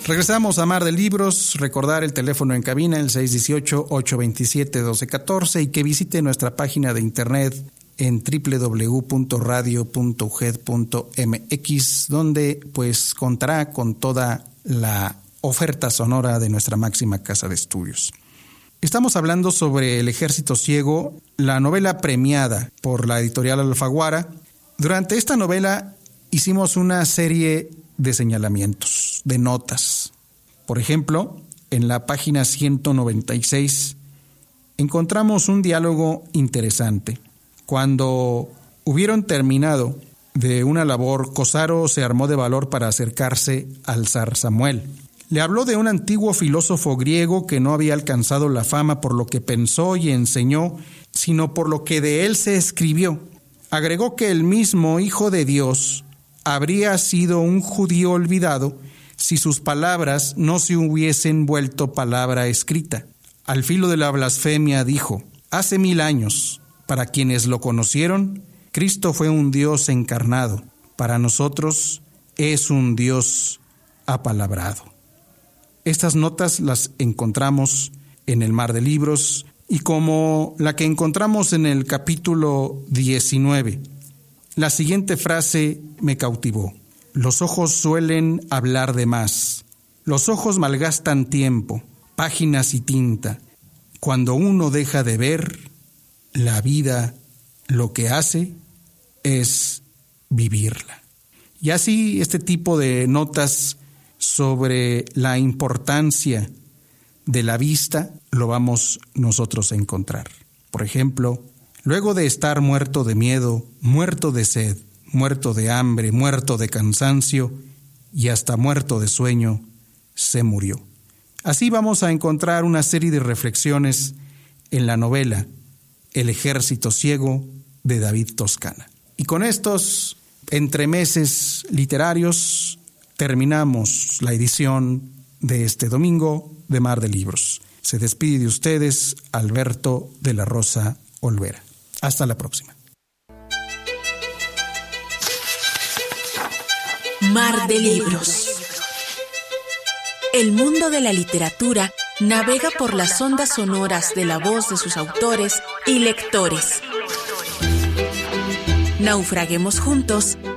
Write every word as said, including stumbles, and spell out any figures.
Regresamos a Mar de Libros. Recordar el teléfono en cabina, el seis uno ocho, ocho dos siete, uno dos uno cuatro, y que visite nuestra página de internet en doble u doble u doble u punto radio punto u g e d punto m x, donde pues contará con toda la oferta sonora de nuestra máxima casa de estudios. Estamos hablando sobre El Ejército Ciego, la novela premiada por la editorial Alfaguara. Durante esta novela hicimos una serie de señalamientos, de notas. Por ejemplo, en la página ciento noventa y seis encontramos un diálogo interesante. Cuando hubieron terminado de una labor, Cosaro se armó de valor para acercarse al zar Samuel. Le habló de un antiguo filósofo griego que no había alcanzado la fama por lo que pensó y enseñó, sino por lo que de él se escribió. Agregó que el mismo Hijo de Dios habría sido un judío olvidado si sus palabras no se hubiesen vuelto palabra escrita. Al filo de la blasfemia dijo: hace mil años, para quienes lo conocieron, Cristo fue un Dios encarnado. Para nosotros es un Dios apalabrado. Estas notas las encontramos en el Mar de Libros, y como la que encontramos en el capítulo diecinueve, la siguiente frase me cautivó: los ojos suelen hablar de más. Los ojos malgastan tiempo, páginas y tinta. Cuando uno deja de ver, la vida lo que hace es vivirla. Y así este tipo de notas sobre la importancia de la vista lo vamos nosotros a encontrar. Por ejemplo, luego de estar muerto de miedo, muerto de sed, muerto de hambre, muerto de cansancio y hasta muerto de sueño, se murió. Así vamos a encontrar una serie de reflexiones en la novela El Ejército Ciego de David Toscana. Y con estos entremeses literarios terminamos la edición de este domingo de Mar de Libros. Se despide de ustedes Alberto de la Rosa Olvera. Hasta la próxima. Mar de Libros. El mundo de la literatura navega por las ondas sonoras de la voz de sus autores y lectores. Naufraguemos juntos